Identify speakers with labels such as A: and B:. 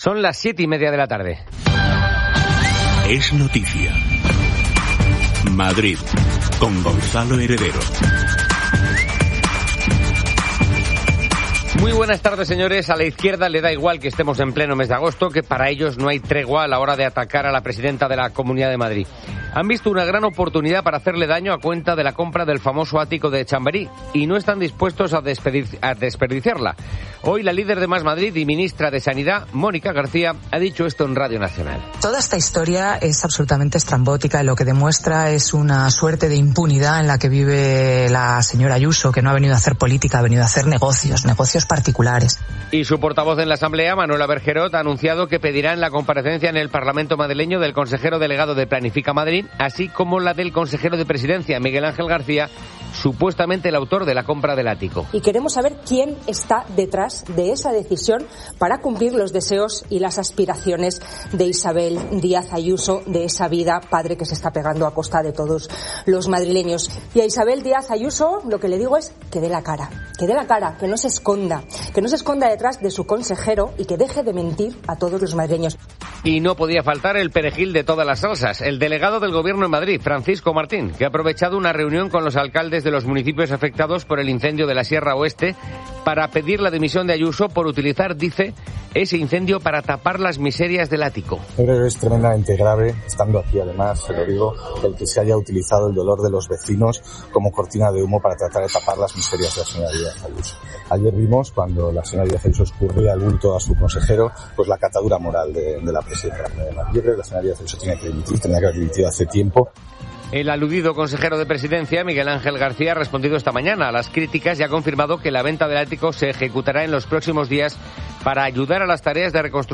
A: Son las 7:30 de la tarde.
B: Es noticia. Madrid, con Gonzalo Heredero.
A: Muy buenas tardes, señores. A la izquierda le da igual que estemos en pleno mes de agosto, que para ellos no hay tregua a la hora de atacar a la presidenta de la Comunidad de Madrid. Han visto una gran oportunidad para hacerle daño a cuenta de la compra del famoso ático de Chamberí y no están dispuestos a desperdiciarla. Hoy la líder de Más Madrid y ministra de Sanidad, Mónica García, ha dicho esto en Radio Nacional.
C: Toda esta historia es absolutamente estrambótica y lo que demuestra es una suerte de impunidad en la que vive la señora Ayuso, que no ha venido a hacer política, ha venido a hacer negocios particulares.
A: Y su portavoz en la Asamblea, Manuela Bergerot, ha anunciado que pedirá en la comparecencia en el Parlamento madrileño del consejero delegado de Planifica Madrid, así como la del consejero de Presidencia, Miguel Ángel García, supuestamente el autor de la compra del ático.
D: Y queremos saber quién está detrás de esa decisión para cumplir los deseos y las aspiraciones de Isabel Díaz Ayuso, de esa vida padre que se está pegando a costa de todos los madrileños. Y a Isabel Díaz Ayuso lo que le digo es que dé la cara, que no se esconda detrás de su consejero y que deje de mentir a todos los madrileños.
A: Y no podía faltar el perejil de todas las salsas, el delegado del Gobierno en Madrid, Francisco Martín, que ha aprovechado una reunión con los alcaldes de los municipios afectados por el incendio de la Sierra Oeste para pedir la dimisión de Ayuso por utilizar, dice, ese incendio para tapar las miserias del ático.
E: Yo creo que es tremendamente grave, estando aquí además, se lo digo, el que se haya utilizado el dolor de los vecinos como cortina de humo para tratar de tapar las miserias de la señora Díaz Ayuso. Ayer vimos, cuando la señora Díaz Ayuso escurría el bulto a su consejero, pues la catadura moral de la presidenta. Yo creo que la señora Díaz Ayuso tenía que haber dimitido hace tiempo.
A: El aludido consejero de Presidencia, Miguel Ángel García, ha respondido esta mañana a las críticas y ha confirmado que la venta del ático se ejecutará en los próximos días para ayudar a las tareas de reconstrucción